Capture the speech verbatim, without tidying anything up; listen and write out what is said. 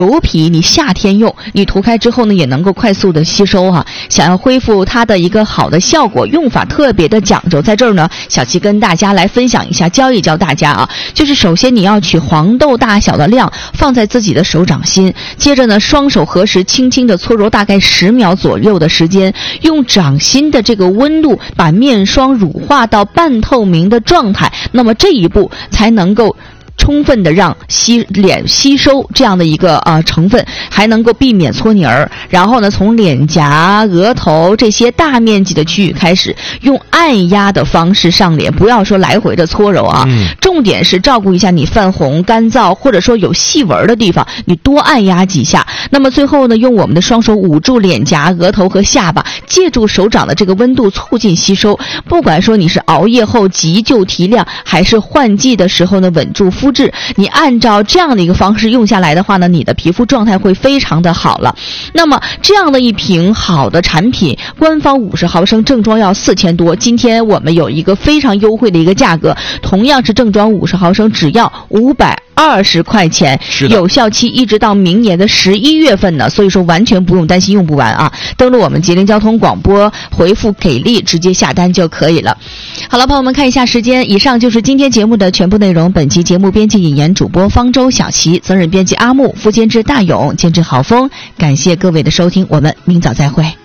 油皮你夏天用，你涂开之后呢，也能够快速的吸收哈、啊。想要恢复它的一个好的效果，用法特别的讲究。在这儿呢，小琪跟大家来分享一下，教一教大家啊。就是首先你要取黄豆大小的量放在自己的手掌心，接着呢，双手合十，轻轻的搓揉大概十秒左右的时间，用掌心的这个温度把面霜乳化到半透明的状态。那么这一步才能够充分的让吸脸吸收这样的一个呃成分，还能够避免搓泥儿。然后呢，从脸颊、额头这些大面积的区域开始，用按压的方式上脸，不要说来回的搓揉啊。嗯、重点是照顾一下你泛红、干燥或者说有细纹的地方，你多按压几下。那么最后呢，用我们的双手捂住脸颊、额头和下巴，借助手掌的这个温度促进吸收。不管说你是熬夜后急救提亮，还是换季的时候呢稳住肤质，你按照这样的一个方式用下来的话呢，你的皮肤状态会非常的好了。那么这样的一瓶好的产品，官方五十毫升正装要四千多，今天我们有一个非常优惠的一个价格，同样是正装五十毫升，只要五百二十块钱，有效期一直到明年的十一月份呢，所以说完全不用担心用不完啊！登录我们吉林交通广播，回复给力，直接下单就可以了。好了，朋友们看一下时间，以上就是今天节目的全部内容。本期节目编辑引言主播方舟、小琪，责任编辑阿木，副监制大勇，监制郝峰。感谢各位的收听，我们明早再会。